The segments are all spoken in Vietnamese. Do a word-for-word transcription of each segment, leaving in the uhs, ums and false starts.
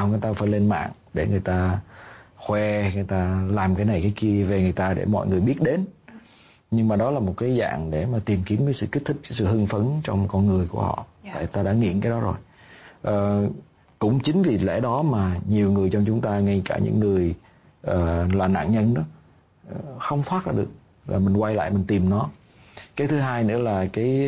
người ta phải lên mạng để người ta khoe, người ta làm cái này cái kia về người ta để mọi người biết đến. Nhưng mà đó là một cái dạng để mà tìm kiếm cái sự kích thích, cái sự hưng phấn trong con người của họ. Yeah. Tại ta đã nghiện cái đó rồi. Ờ, cũng chính vì lẽ đó mà nhiều người trong chúng ta, ngay cả những người uh, là nạn nhân đó, uh, không thoát ra được. Và mình quay lại mình tìm nó. Cái thứ hai nữa là cái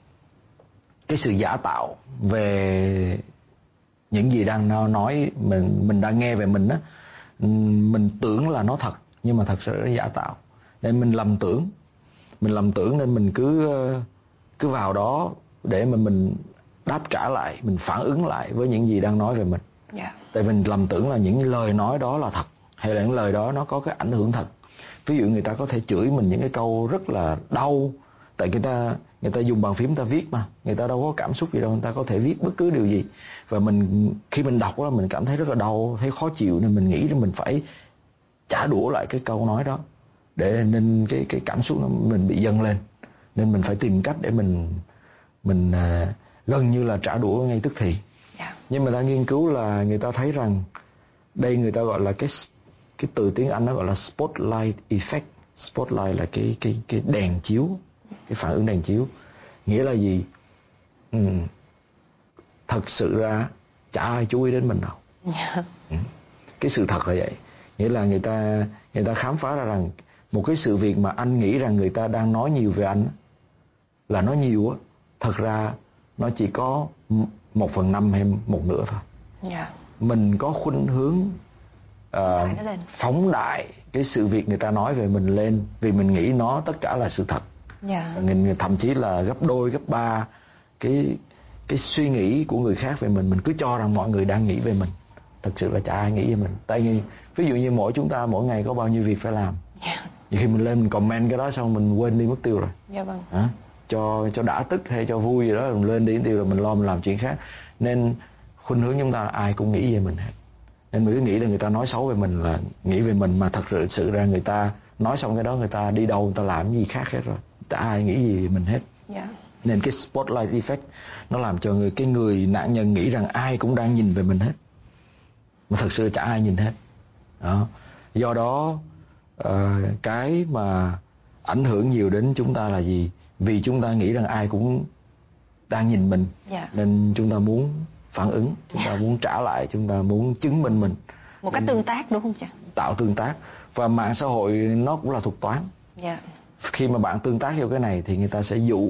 cái sự giả tạo về những gì đang nói, mình mình đang nghe về mình á, mình tưởng là nó thật nhưng mà thật sự nó giả tạo. Nên mình lầm tưởng, mình lầm tưởng nên mình cứ cứ vào đó để mà mình đáp trả lại, mình phản ứng lại với những gì đang nói về mình. Yeah. Tại mình lầm tưởng là những lời nói đó là thật, hay là những lời đó nó có cái ảnh hưởng thật. Ví dụ người ta có thể chửi mình những cái câu rất là đau, tại người ta người ta dùng bàn phím người ta viết mà, người ta đâu có cảm xúc gì đâu, người ta có thể viết bất cứ điều gì. Và mình khi mình đọc đó mình cảm thấy rất là đau, thấy khó chịu, nên mình nghĩ là mình phải trả đũa lại cái câu nói đó, để nên cái cái cảm xúc nó mình bị dâng lên, nên mình phải tìm cách để mình mình uh, gần như là trả đũa ngay tức thì. Yeah. Nhưng mà ta nghiên cứu là người ta thấy rằng đây người ta gọi là cái cái từ tiếng Anh nó gọi là spotlight effect. Spotlight là cái cái cái đèn chiếu, cái phản ứng đèn chiếu. Nghĩa là gì? Ừ. Thật sự ra chả ai chú ý đến mình đâu. Yeah. Ừ. Cái sự thật là vậy. Nghĩa là người ta người ta khám phá ra rằng một cái sự việc mà anh nghĩ rằng người ta đang nói nhiều về anh là nói nhiều á, thật ra nó chỉ có một phần năm hay một nửa thôi. Yeah. Mình có khuynh hướng uh, phóng đại cái sự việc người ta nói về mình lên, vì mình nghĩ nó tất cả là sự thật. Yeah. Mình thậm chí là gấp đôi gấp ba cái cái suy nghĩ của người khác về mình, mình cứ cho rằng mọi người đang nghĩ về mình. Thật sự là chả ai nghĩ về mình. Tại vì ví dụ như mỗi chúng ta mỗi ngày có bao nhiêu việc phải làm. Yeah. Nhiều khi mình lên mình comment cái đó xong mình quên đi mất tiêu rồi. Yeah, vâng. Hả? Cho cho đã tức hay cho vui gì đó mình lên đi tiêu rồi mình lo mình làm chuyện khác. Nên khuynh hướng chúng ta là ai cũng nghĩ về mình hết. Nên mình cứ nghĩ là người ta nói xấu về mình là nghĩ về mình, mà thật sự sự ra người ta nói xong cái đó người ta đi đâu người ta làm gì khác hết rồi. Chả ai nghĩ gì về mình hết. Yeah. Nên cái spotlight effect nó làm cho người cái người nạn nhân nghĩ rằng ai cũng đang nhìn về mình hết, mà thật sự chả ai nhìn hết. Đó. Do đó uh, cái mà ảnh hưởng nhiều đến chúng ta là gì? Vì chúng ta nghĩ rằng ai cũng đang nhìn mình. Yeah. Nên chúng ta muốn phản ứng, chúng ta muốn trả lại, chúng ta muốn chứng minh mình. Một cách tương tác đúng không chị? Tạo tương tác. Và mạng xã hội nó cũng là thuật toán. Yeah. Khi mà bạn tương tác vô cái này thì người ta sẽ dụ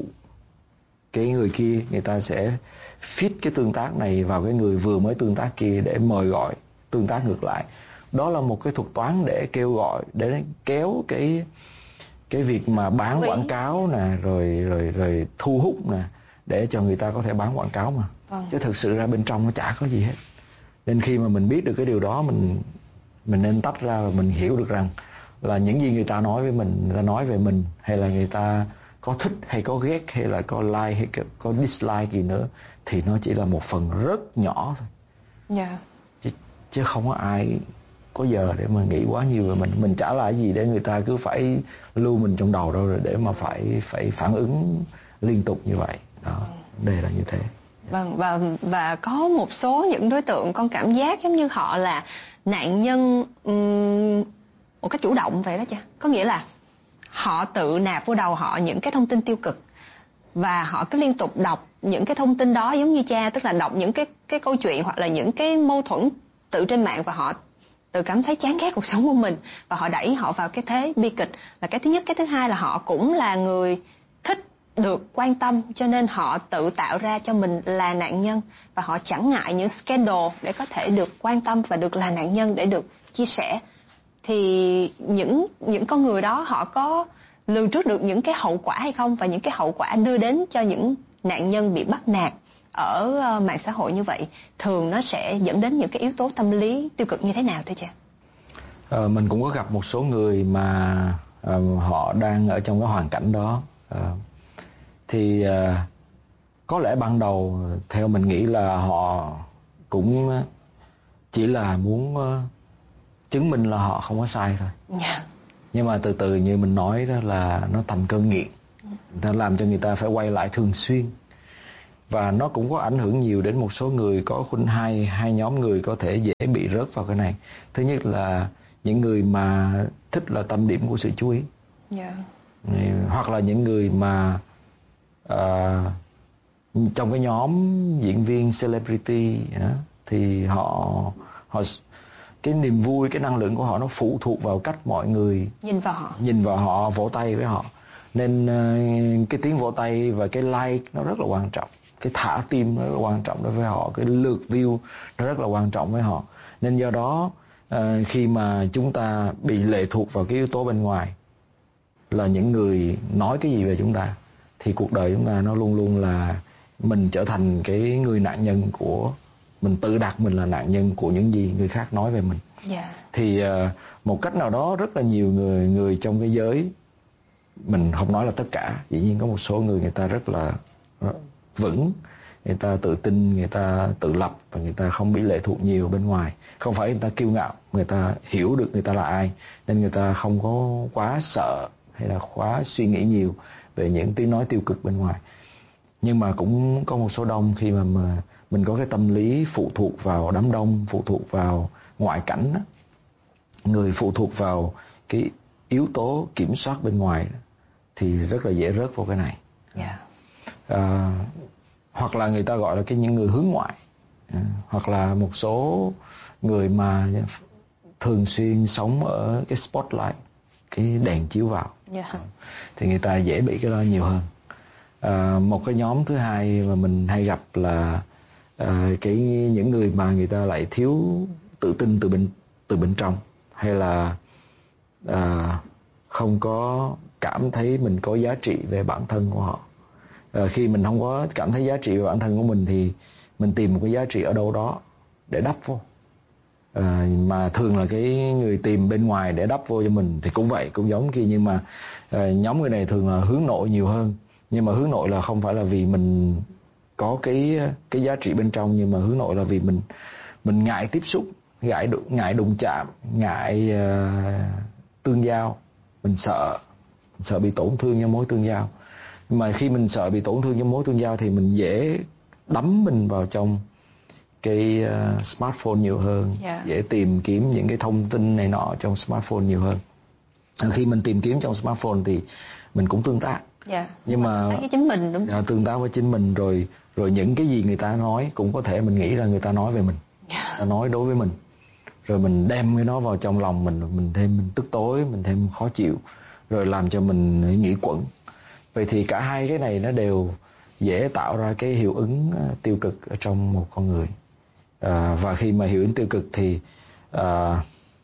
cái người kia, người ta sẽ fit cái tương tác này vào cái người vừa mới tương tác kia để mời gọi tương tác ngược lại. Đó là một cái thuật toán để kêu gọi, để kéo cái cái việc mà bán quảng cáo nè, rồi rồi rồi thu hút nè, để cho người ta có thể bán quảng cáo mà. Vâng. Chứ thực sự ra bên trong nó chả có gì hết. Nên khi mà mình biết được cái điều đó, mình mình nên tách ra và mình hiểu được rằng là những gì người ta nói với mình, người ta nói về mình, hay là người ta có thích hay có ghét, hay là có like hay có dislike gì nữa, thì nó chỉ là một phần rất nhỏ thôi. Yeah. Chứ, chứ không có ai có giờ để mà nghĩ quá nhiều về mình. Mình chả là gì để người ta cứ phải lưu mình trong đầu đâu, rồi để mà phải phải phản ứng liên tục như vậy. Đó, vấn đề là như thế. Vâng, và và có một số những đối tượng con cảm giác giống như họ là nạn nhân um, một cách chủ động vậy đó cha. Có nghĩa là họ tự nạp vô đầu họ những cái thông tin tiêu cực, và họ cứ liên tục đọc những cái thông tin đó giống như cha, tức là đọc những cái cái câu chuyện hoặc là những cái mâu thuẫn tự trên mạng, và họ tự cảm thấy chán ghét cuộc sống của mình, và họ đẩy họ vào cái thế bi kịch. Là cái thứ nhất. Cái thứ hai là họ cũng là người thích được quan tâm, cho nên họ tự tạo ra cho mình là nạn nhân, và họ chẳng ngại những scandal để có thể được quan tâm và được là nạn nhân để được chia sẻ. Thì những những con người đó họ có lường trước được những cái hậu quả hay không, và những cái hậu quả đưa đến cho những nạn nhân bị bắt nạt ở mạng xã hội như vậy thường nó sẽ dẫn đến những cái yếu tố tâm lý tiêu cực như thế nào thưa cha? Ờ, mình cũng có gặp một số người mà uh, họ đang ở trong cái hoàn cảnh đó. Uh, thì uh, có lẽ ban đầu theo mình nghĩ là họ cũng chỉ là muốn uh, chứng minh là họ không có sai thôi. Yeah. Nhưng mà từ từ như mình nói đó là nó thành cơn nghiện, nó làm cho người ta phải quay lại thường xuyên. Và nó cũng có ảnh hưởng nhiều đến một số người. Có khuynh hai hai nhóm người có thể dễ bị rớt vào cái này. Thứ nhất là những người mà thích là tâm điểm của sự chú ý. Yeah. Hoặc là những người mà uh, trong cái nhóm diễn viên celebrity uh, thì họ họ cái niềm vui, cái năng lượng của họ nó phụ thuộc vào cách mọi người nhìn vào họ, nhìn vào họ, vỗ tay với họ. Nên uh, cái tiếng vỗ tay và cái like nó rất là quan trọng. Cái thả tim nó rất là quan trọng đối với họ. Cái lượt view nó rất là quan trọng với họ. Nên do đó uh, khi mà chúng ta bị lệ thuộc vào cái yếu tố bên ngoài, là những người nói cái gì về chúng ta, thì cuộc đời chúng ta nó luôn luôn là mình trở thành cái người nạn nhân của, mình tự đặt mình là nạn nhân của những gì người khác nói về mình. Yeah. Thì uh, một cách nào đó rất là nhiều người người trong cái giới, mình không nói là tất cả, dĩ nhiên có một số người người ta rất là vững, người ta tự tin, người ta tự lập và người ta không bị lệ thuộc nhiều bên ngoài. Không phải người ta kiêu ngạo, người ta hiểu được người ta là ai, nên người ta không có quá sợ hay là quá suy nghĩ nhiều về những tiếng nói tiêu cực bên ngoài. Nhưng mà cũng có một số đông khi mà, mà mình có cái tâm lý phụ thuộc vào đám đông, phụ thuộc vào ngoại cảnh đó. Người phụ thuộc vào cái yếu tố kiểm soát bên ngoài đó, thì rất là dễ rớt vào cái này. Yeah. À, hoặc là người ta gọi là cái những người hướng ngoại, à, hoặc là một số người mà thường xuyên sống ở cái spotlight, cái đèn chiếu vào. Yeah. Thì người ta dễ bị cái đó nhiều hơn. À, một cái nhóm thứ hai mà mình hay gặp là à, cái những người mà người ta lại thiếu tự tin từ bên từ bên trong, hay là à, không có cảm thấy mình có giá trị về bản thân của họ. À, khi mình không có cảm thấy giá trị về bản thân của mình thì mình tìm một cái giá trị ở đâu đó để đắp vô. À, mà thường là cái người tìm bên ngoài để đắp vô cho mình thì cũng vậy, cũng giống kia. Nhưng mà à, nhóm người này thường là hướng nội nhiều hơn. Nhưng mà hướng nội là không phải là vì mình có cái cái giá trị bên trong, nhưng mà hướng nội là vì mình mình ngại tiếp xúc, ngại đụng, ngại đụng chạm, ngại uh, tương giao. Mình sợ mình sợ bị tổn thương trong mối tương giao. Nhưng mà khi mình sợ bị tổn thương trong mối tương giao thì mình dễ đắm mình vào trong cái uh, smartphone nhiều hơn. Yeah. Dễ tìm kiếm những cái thông tin này nọ trong smartphone nhiều hơn. Khi mình tìm kiếm trong smartphone thì mình cũng tương tác. Yeah. Nhưng mà với chính mình, đúng không? Tương tác với chính mình, rồi rồi những cái gì người ta nói cũng có thể mình nghĩ là người ta nói về mình. Yeah. Ta nói đối với mình. Rồi mình đem cái nó vào trong lòng mình, mình thêm mình tức tối, mình thêm khó chịu, rồi làm cho mình nghĩ quẩn. Vậy thì cả hai cái này nó đều dễ tạo ra cái hiệu ứng tiêu cực ở trong một con người. À, và khi mà hiệu ứng tiêu cực thì à,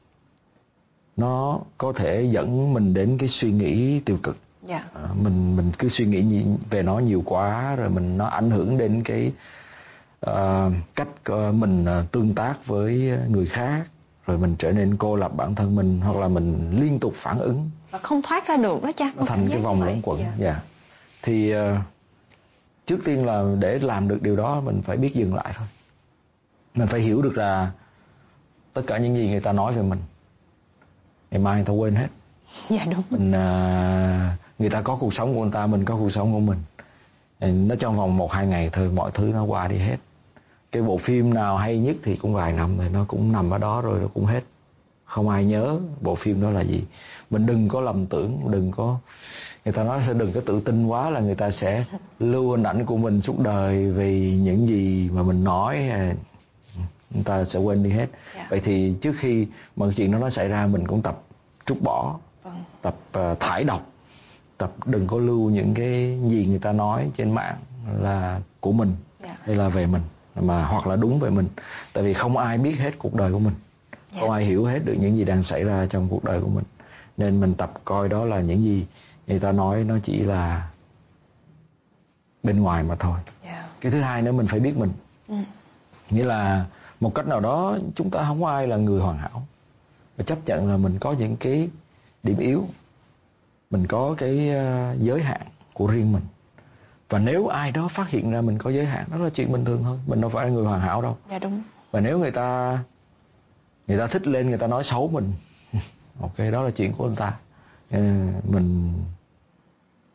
nó có thể dẫn mình đến cái suy nghĩ tiêu cực. Yeah. À, mình mình cứ suy nghĩ về nó nhiều quá, rồi mình nó ảnh hưởng đến cái uh, cách uh, mình uh, tương tác với người khác, rồi mình trở nên cô lập bản thân mình, hoặc là mình liên tục phản ứng và không thoát ra được đó cha. Nó thành cái vòng luẩn quẩn. Yeah. Yeah. Thì uh, trước tiên là để làm được điều đó mình phải biết dừng lại thôi. Mình phải hiểu được là tất cả những gì người ta nói về mình, ngày mai người ta quên hết. Dạ đúng. Mình, uh, người ta có cuộc sống của người ta, mình có cuộc sống của mình. Nó trong vòng một hai ngày thôi, mọi thứ nó qua đi hết. Cái bộ phim nào hay nhất thì cũng vài năm rồi, nó cũng nằm ở đó rồi, nó cũng hết. Không ai nhớ bộ phim đó là gì. Mình đừng có lầm tưởng, đừng có... Người ta nói sẽ đừng có tự tin quá là người ta sẽ lưu hình ảnh của mình suốt đời vì những gì mà mình nói, người ta sẽ quên đi hết. Yeah. Vậy thì trước khi mà chuyện đó nó xảy ra, mình cũng tập trút bỏ, vâng. tập uh, thải độc, tập đừng có lưu những cái gì người ta nói trên mạng là của mình. Yeah. Hay là về mình, mà hoặc là đúng về mình. Tại vì không ai biết hết cuộc đời của mình. Yeah. Không ai hiểu hết được những gì đang xảy ra trong cuộc đời của mình. Nên mình tập coi đó là những gì người ta nói nó chỉ là bên ngoài mà thôi. Yeah. Cái thứ hai nữa, mình phải biết mình. Ừ. Nghĩa là một cách nào đó chúng ta không có ai là người hoàn hảo. Và chấp nhận là mình có những cái điểm yếu, mình có cái uh, giới hạn của riêng mình. Và nếu ai đó phát hiện ra mình có giới hạn, đó là chuyện bình thường thôi. Mình đâu phải là người hoàn hảo đâu. Dạ đúng. Và nếu người ta người ta thích lên, người ta nói xấu mình, ok, đó là chuyện của người ta. Mình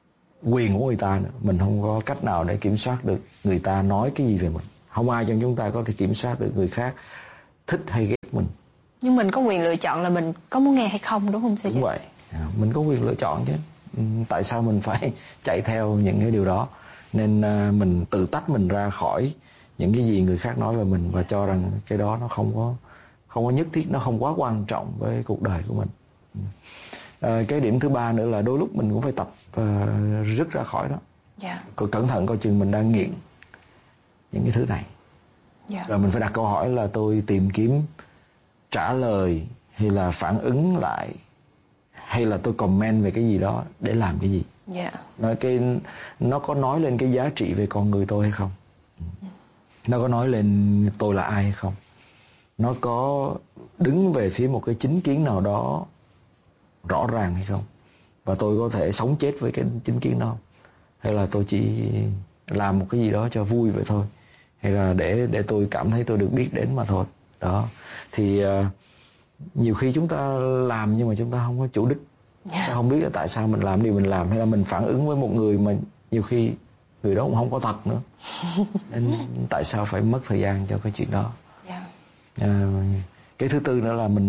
quyền của người ta nữa. Mình không có cách nào để kiểm soát được người ta nói cái gì về mình. Không ai trong chúng ta có thể kiểm soát được người khác thích hay ghét mình. Nhưng mình có quyền lựa chọn là mình có muốn nghe hay không, đúng không thưa? Đúng vậy, à, mình có quyền lựa chọn chứ. Tại sao mình phải chạy theo những cái điều đó? Nên uh, mình tự tách mình ra khỏi những cái gì người khác nói về mình và cho rằng cái đó nó không có không có nhất thiết, nó không quá quan trọng với cuộc đời của mình. À, cái điểm thứ ba nữa là đôi lúc mình cũng phải tập uh, rứt ra khỏi đó. Yeah. Cẩn thận coi chừng mình đang nghiện những cái thứ này. Yeah. Rồi mình phải đặt câu hỏi là tôi tìm kiếm trả lời hay là phản ứng lại, hay là tôi comment về cái gì đó để làm cái gì. Yeah. Nói cái nó có nói lên cái giá trị về con người tôi hay không? Nó có nói lên tôi là ai hay không? Nó có đứng về phía một cái chính kiến nào đó rõ ràng hay không? Và tôi có thể sống chết với cái chính kiến đó không? Hay là tôi chỉ làm một cái gì đó cho vui vậy thôi? Hay là để để tôi cảm thấy tôi được biết đến mà thôi? Đó. Thì uh, nhiều khi chúng ta làm nhưng mà chúng ta không có chủ đích. Yeah. Ta không biết là tại sao mình làm điều mình làm, hay là mình phản ứng với một người mà nhiều khi người đó cũng không có thật nữa. Nên tại sao phải mất thời gian cho cái chuyện đó? Yeah. À, cái thứ tư nữa là mình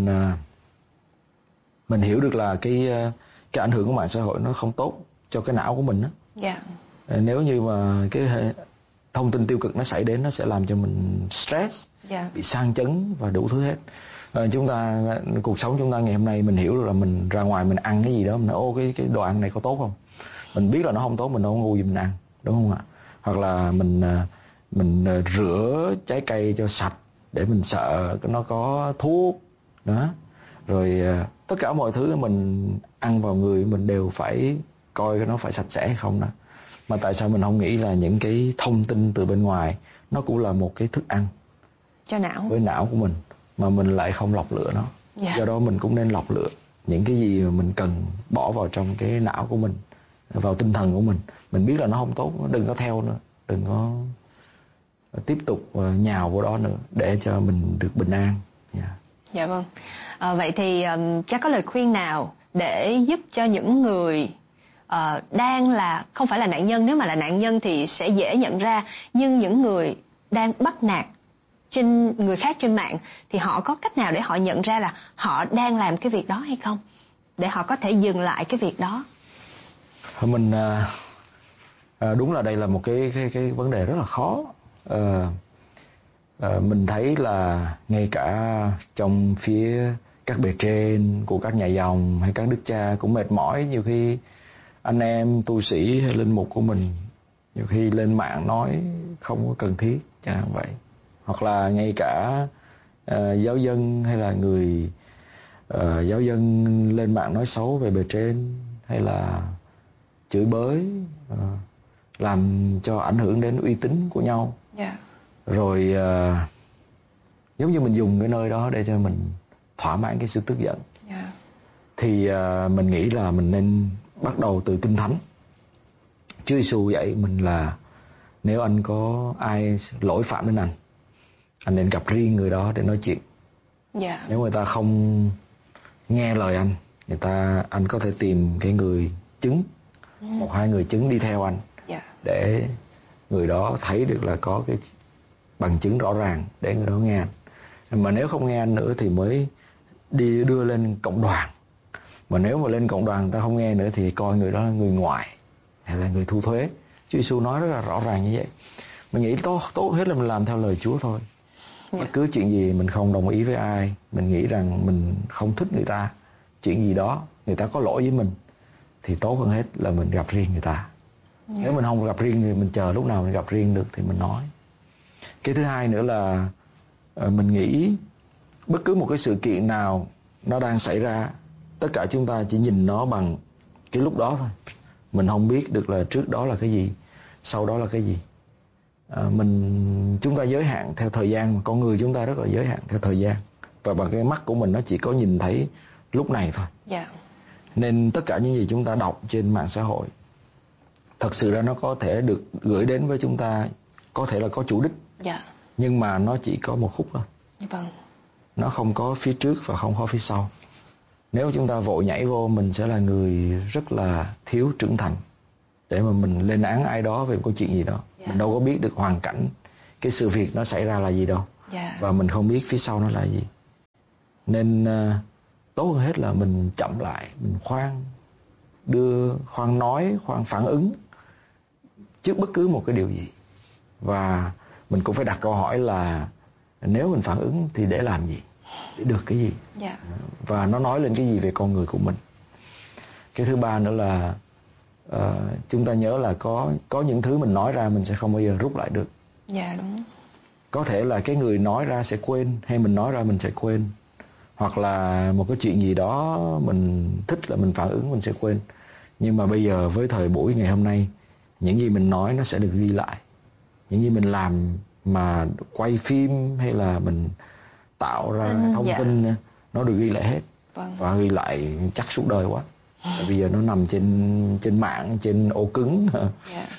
mình hiểu được là cái cái ảnh hưởng của mạng xã hội nó không tốt cho cái não của mình đó. Yeah. À, nếu như mà cái hệ, thông tin tiêu cực nó xảy đến, nó sẽ làm cho mình stress, yeah. bị sang chấn và đủ thứ hết. À, chúng ta cuộc sống chúng ta ngày hôm nay mình hiểu được là mình ra ngoài mình ăn cái gì đó, mình nói ô cái cái đồ ăn này có tốt không? Mình biết là nó không tốt, mình đâu có ngu gì mình ăn, đúng không ạ? Hoặc là mình mình rửa trái cây cho sạch để mình sợ nó có thuốc đó. Rồi tất cả mọi thứ mình ăn vào người mình đều phải coi nó phải sạch sẽ hay không đó. Mà tại sao mình không nghĩ là những cái thông tin từ bên ngoài nó cũng là một cái thức ăn cho não, với não của mình, mà mình lại không lọc lựa nó. Yeah. Do đó mình cũng nên lọc lựa những cái gì mà mình cần bỏ vào trong cái não của mình, vào tinh thần của mình. Mình biết là nó không tốt, đừng có theo nữa, đừng có tiếp tục nhào vào đó nữa để cho mình được bình an. Yeah. Dạ vâng. À, vậy thì um, chắc có lời khuyên nào để giúp cho những người uh, đang là không phải là nạn nhân, nếu mà là nạn nhân thì sẽ dễ nhận ra, nhưng những người đang bắt nạt trên người khác trên mạng thì họ có cách nào để họ nhận ra là họ đang làm cái việc đó hay không, để họ có thể dừng lại cái việc đó? Mình à, à, đúng là đây là một cái cái cái vấn đề rất là khó. À, à, mình thấy là ngay cả trong phía các bề trên của các nhà dòng hay các đức cha cũng mệt mỏi. Nhiều khi anh em tu sĩ hay linh mục của mình nhiều khi lên mạng nói không có cần thiết, chẳng hạn vậy. Hoặc là ngay cả uh, giáo dân hay là người uh, giáo dân lên mạng nói xấu về bề trên, hay là chửi bới, uh, làm cho ảnh hưởng đến uy tín của nhau. Yeah. Rồi uh, giống như mình dùng cái nơi đó để cho mình thỏa mãn cái sự tức giận. Yeah. Thì uh, mình nghĩ là mình nên bắt đầu từ Kinh Thánh. Chúa Giêsu dạy mình là nếu anh có ai lỗi phạm đến anh, anh nên gặp riêng người đó để nói chuyện. Yeah. Nếu người ta không nghe lời anh, người ta anh có thể tìm cái người chứng, mm. một hai người chứng đi theo anh. Yeah. Để người đó thấy được là có cái bằng chứng rõ ràng để người đó nghe anh. Mà nếu không nghe anh nữa thì mới đi đưa lên cộng đoàn. Mà nếu mà lên cộng đoàn người ta không nghe nữa thì coi người đó là người ngoại hay là người thu thuế. Chúa Giêsu nói rất là rõ ràng như vậy. Mình nghĩ tốt, tốt hết là mình làm theo lời Chúa thôi. Yeah. Bất cứ chuyện gì mình không đồng ý với ai, mình nghĩ rằng mình không thích người ta, chuyện gì đó người ta có lỗi với mình, thì tốt hơn hết là mình gặp riêng người ta. Yeah. Nếu mình không gặp riêng thì mình chờ lúc nào mình gặp riêng được thì mình nói. Cái thứ hai nữa là mình nghĩ bất cứ một cái sự kiện nào nó đang xảy ra, tất cả chúng ta chỉ nhìn nó bằng cái lúc đó thôi. Mình không biết được là trước đó là cái gì, sau đó là cái gì. À, mình chúng ta giới hạn theo thời gian, mà con người chúng ta rất là giới hạn theo thời gian, và bằng cái mắt của mình nó chỉ có nhìn thấy lúc này thôi. Yeah. Nên tất cả những gì chúng ta đọc trên mạng xã hội thật sự ra nó có thể được gửi đến với chúng ta, có thể là có chủ đích. Yeah. Nhưng mà nó chỉ có một khúc thôi. Vâng. Nó không có phía trước và không có phía sau. Nếu chúng ta vội nhảy vô, mình sẽ là người rất là thiếu trưởng thành. để mà mình lên án ai đó về một câu chuyện gì đó. Yeah. Mình đâu có biết được hoàn cảnh cái sự việc nó xảy ra là gì đâu. Yeah. Và mình không biết phía sau nó là gì. Nên uh, tốt hơn hết là mình chậm lại, mình khoan đưa, khoan nói, khoan phản ứng trước bất cứ một cái điều gì. Và mình cũng phải đặt câu hỏi là nếu mình phản ứng thì để làm gì, để được cái gì. Yeah. Và nó nói lên cái gì về con người của mình. Cái thứ ba nữa là uh, chúng ta nhớ là có có những thứ mình nói ra mình sẽ không bao giờ rút lại được. Dạ yeah, đúng. Có thể là cái người nói ra sẽ quên, hay mình nói ra mình sẽ quên. Hoặc là một cái chuyện gì đó mình thích là mình phản ứng mình sẽ quên. Nhưng mà bây giờ với thời buổi ngày hôm nay, những gì mình nói nó sẽ được ghi lại. Những gì mình làm mà quay phim hay là mình tạo ra ừ, thông dạ. tin nó được ghi lại hết. Vâng. Và ghi lại chắc suốt đời quá. Tại bây giờ nó nằm trên trên mạng, trên ổ cứng. Yeah.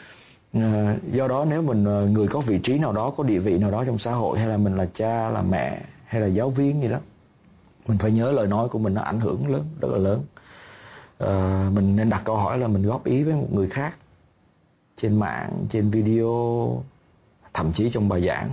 Do đó nếu mình người có vị trí nào đó, có địa vị nào đó trong xã hội, hay là mình là cha, là mẹ, hay là giáo viên gì đó, mình phải nhớ lời nói của mình nó ảnh hưởng lớn, rất là lớn. À, mình nên đặt câu hỏi là mình góp ý với một người khác trên mạng, trên video, thậm chí trong bài giảng,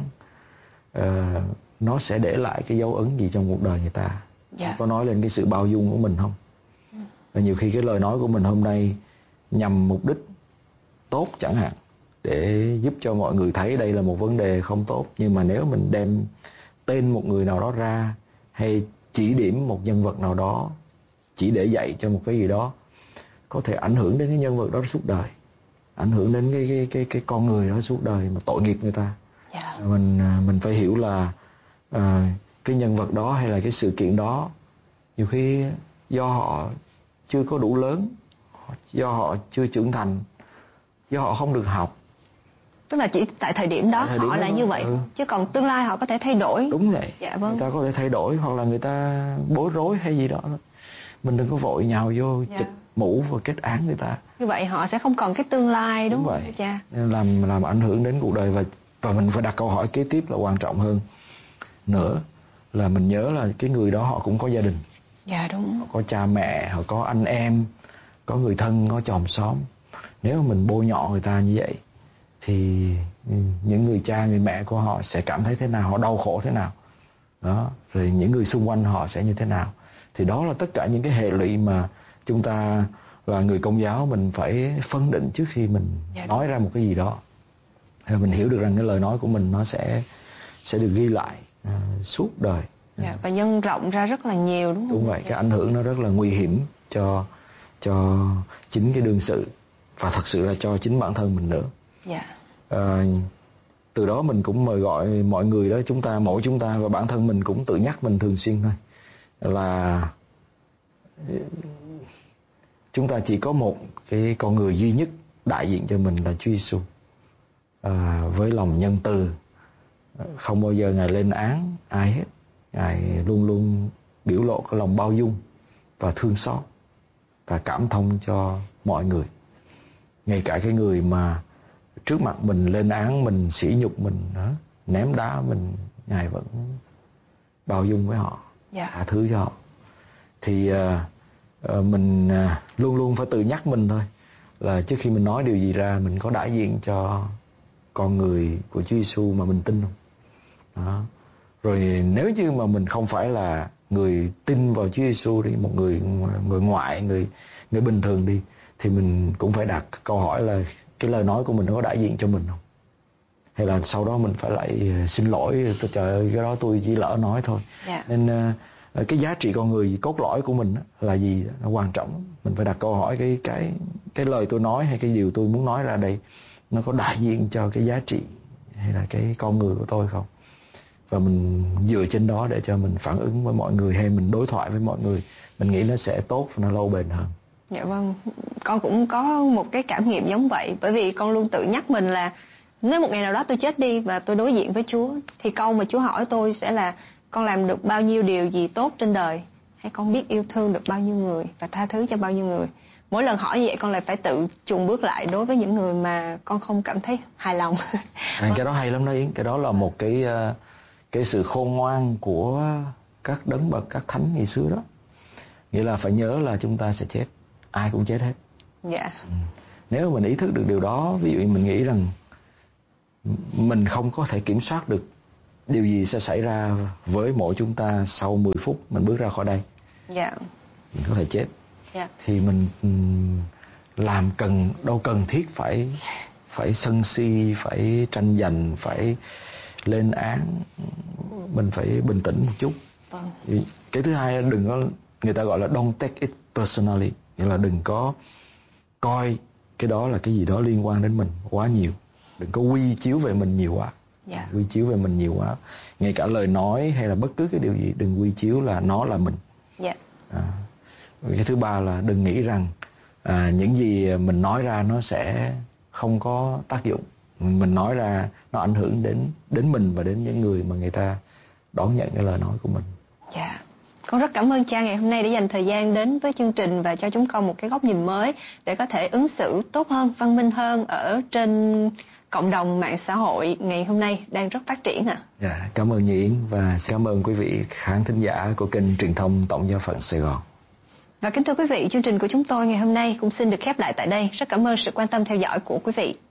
à, nó sẽ để lại cái dấu ấn gì trong cuộc đời người ta. Yeah. Có nói lên cái sự bao dung của mình không? Và nhiều khi cái lời nói của mình hôm nay nhằm mục đích tốt chẳng hạn, để giúp cho mọi người thấy đây là một vấn đề không tốt. Nhưng mà nếu mình đem tên một người nào đó ra, hay chỉ điểm một nhân vật nào đó, chỉ để dạy cho một cái gì đó, có thể ảnh hưởng đến cái nhân vật đó suốt đời, ảnh hưởng đến cái cái cái cái con người đó suốt đời, mà tội nghiệp người ta. Yeah. Mình mình phải hiểu là uh, cái nhân vật đó hay là cái sự kiện đó nhiều khi do họ chưa có đủ lớn, do họ chưa trưởng thành, do họ không được học. Tức là chỉ tại thời điểm đó thời điểm họ là đó, như vậy. Ừ. Chứ còn tương lai họ có thể thay đổi. Đúng vậy. Dạ vâng. Người ta có thể thay đổi, hoặc là người ta bối rối hay gì đó. Mình đừng có vội nhào vô dạ. chụp mũ và kết án người ta. Như vậy họ sẽ không còn cái tương lai, đúng, đúng vậy. Cha. Nên làm làm ảnh hưởng đến cuộc đời. Và và mình phải đặt câu hỏi kế tiếp là quan trọng hơn nữa, là mình nhớ là cái người đó họ cũng có gia đình. Dạ đúng. Họ có cha mẹ, họ có anh em, có người thân, có chòm xóm. Nếu mà mình bôi nhọ người ta như vậy thì những người cha, người mẹ của họ sẽ cảm thấy thế nào, họ đau khổ thế nào đó, rồi những người xung quanh họ sẽ như thế nào. Thì đó là tất cả những cái hệ lụy mà chúng ta là người Công giáo mình phải phân định trước khi mình dạ, nói ra một cái gì đó. Rồi mình hiểu được rằng cái lời nói của mình nó sẽ sẽ được ghi lại uh, suốt đời. Dạ, và nhân rộng ra rất là nhiều, đúng không? Đúng vậy, dạ. Cái ảnh hưởng nó rất là nguy hiểm cho cho chính cái đương sự, và thật sự là cho chính bản thân mình nữa. Dạ. À, từ đó mình cũng mời gọi mọi người đó, chúng ta, mỗi chúng ta và bản thân mình cũng tự nhắc mình thường xuyên thôi, là chúng ta chỉ có một cái con người duy nhất đại diện cho mình là Chúa Giêsu. À, với lòng nhân từ, không bao giờ Ngài lên án ai hết. Ngài luôn luôn biểu lộ cái lòng bao dung và thương xót và cảm thông cho mọi người. Ngay cả cái người mà trước mặt mình lên án mình, sỉ nhục mình, đó, ném đá mình, Ngài vẫn bao dung với họ, yeah. tha thứ cho họ. Thì uh, uh, mình uh, luôn luôn phải tự nhắc mình thôi, là trước khi mình nói điều gì ra, mình có đại diện cho con người của Chúa Giêsu mà mình tin không? Đó. Rồi nếu như mà mình không phải là người tin vào Chúa Giêsu đi, một người người ngoại, người người bình thường đi, thì mình cũng phải đặt câu hỏi là cái lời nói của mình có đại diện cho mình không? Hay là sau đó mình phải lại xin lỗi, tôi trời ơi cái đó tôi chỉ lỡ nói thôi. Yeah. Nên uh, cái giá trị con người cốt lõi của mình là gì, nó quan trọng. Mình phải đặt câu hỏi cái cái cái lời tôi nói hay cái điều tôi muốn nói ra đây nó có đại diện cho cái giá trị hay là cái con người của tôi không? Và mình dựa trên đó để cho mình phản ứng với mọi người, hay mình đối thoại với mọi người, mình nghĩ nó sẽ tốt và nó lâu bền hơn. Dạ vâng, con cũng có một cái cảm nghiệm giống vậy. Bởi vì con luôn tự nhắc mình là nếu một ngày nào đó tôi chết đi và tôi đối diện với Chúa, thì câu mà Chúa hỏi tôi sẽ là con làm được bao nhiêu điều gì tốt trên đời, hay con biết yêu thương được bao nhiêu người và tha thứ cho bao nhiêu người. Mỗi lần hỏi như vậy con lại phải tự chùn bước lại đối với những người mà con không cảm thấy hài lòng. À, cái đó hay lắm đó Yến. Cái đó là một cái cái sự khôn ngoan của các đấng bậc, các thánh ngày xưa đó. Nghĩa là phải nhớ là chúng ta sẽ chết, ai cũng chết hết. Dạ. Ừ. Nếu mình ý thức được điều đó, ví dụ như mình nghĩ rằng mình không có thể kiểm soát được điều gì sẽ xảy ra với mỗi chúng ta sau mười phút mình bước ra khỏi đây. Dạ. Mình có thể chết. Dạ. Thì mình làm cần đâu cần thiết phải phải sân si, phải tranh giành, phải lên án. Mình phải bình tĩnh một chút. Vâng. Cái thứ hai, đừng có, người ta gọi là don't take it personally, nghĩa là đừng có coi cái đó là cái gì đó liên quan đến mình quá nhiều. Đừng có quy chiếu về mình nhiều quá. Yeah. Quy chiếu về mình nhiều quá. Ngay cả lời nói hay là bất cứ cái điều gì, đừng quy chiếu là nó là mình. Yeah. À, cái thứ ba là đừng nghĩ rằng à, những gì mình nói ra nó sẽ không có tác dụng. Mình nói ra nó ảnh hưởng đến đến mình và đến những người mà người ta đón nhận cái lời nói của mình. Dạ. Yeah. Con rất cảm ơn cha ngày hôm nay đã dành thời gian đến với chương trình và cho chúng con một cái góc nhìn mới để có thể ứng xử tốt hơn, văn minh hơn ở trên cộng đồng mạng xã hội ngày hôm nay đang rất phát triển ạ. À. Dạ, cảm ơn Nhi Yến và cảm ơn quý vị khán thính giả của kênh truyền thông Tổng giáo phận Sài Gòn. Và kính thưa quý vị, chương trình của chúng tôi ngày hôm nay cũng xin được khép lại tại đây. Rất cảm ơn sự quan tâm theo dõi của quý vị.